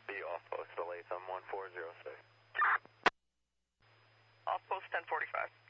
be off post, the Latham 1406. Off post 1045.